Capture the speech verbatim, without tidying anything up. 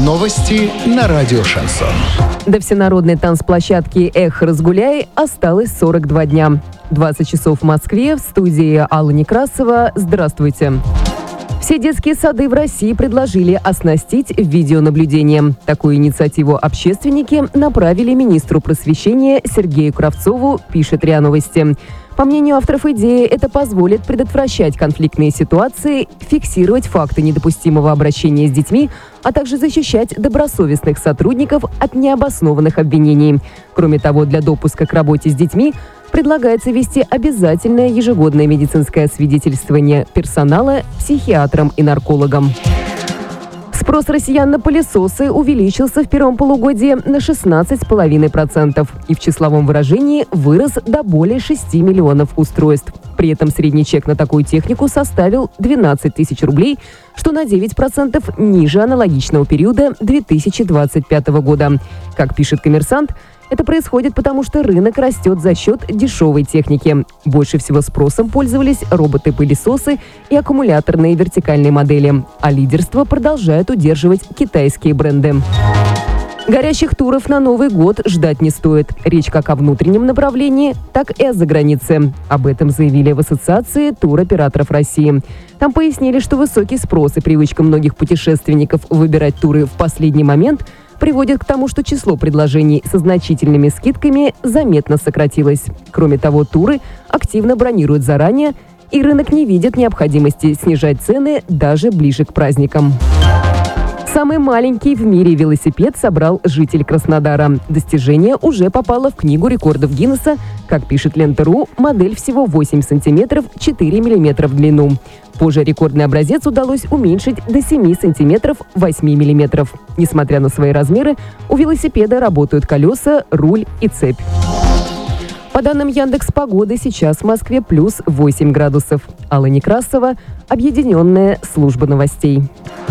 Новости на радио «Шансон». До всенародной танцплощадки «Эх, разгуляй» осталось сорок два дня. двадцать часов в Москве, в студии Алла Некрасова. Здравствуйте. Все детские сады в России предложили оснастить видеонаблюдением. Такую инициативу общественники направили министру просвещения Сергею Кравцову, пишет РИА Новости. По мнению авторов идеи, это позволит предотвращать конфликтные ситуации, фиксировать факты недопустимого обращения с детьми, а также защищать добросовестных сотрудников от необоснованных обвинений. Кроме того, для допуска к работе с детьми предлагается ввести обязательное ежегодное медицинское освидетельствование персонала психиатрам и наркологам. Спрос россиян на пылесосы увеличился в первом полугодии на шестнадцать целых пять десятых процента и в числовом выражении вырос до более шести миллионов устройств. При этом средний чек на такую технику составил двенадцать тысяч рублей, что на девять процентов ниже аналогичного периода две тысячи двадцать пятого года. Как пишет «Коммерсант», это происходит потому, что рынок растет за счет дешевой техники. Больше всего спросом пользовались роботы-пылесосы и аккумуляторные вертикальные модели. А лидерство продолжают удерживать китайские бренды. Горящих туров на Новый год ждать не стоит. Речь как о внутреннем направлении, так и о загранице. Об этом заявили в Ассоциации туроператоров России. Там пояснили, что высокий спрос и привычка многих путешественников выбирать туры в последний момент – приводит к тому, что число предложений со значительными скидками заметно сократилось. Кроме того, туры активно бронируют заранее, и рынок не видит необходимости снижать цены даже ближе к праздникам. Самый маленький в мире велосипед собрал житель Краснодара. Достижение уже попало в книгу рекордов Гиннесса. Как пишет Лента.ру, модель всего восемь сантиметров четыре миллиметра в длину. Позже рекордный образец удалось уменьшить до семи сантиметров восемь миллиметров. Несмотря на свои размеры, у велосипеда работают колеса, руль и цепь. По данным Яндекс.Погоды, сейчас в Москве плюс восемь градусов. Алла Некрасова, Объединенная служба новостей.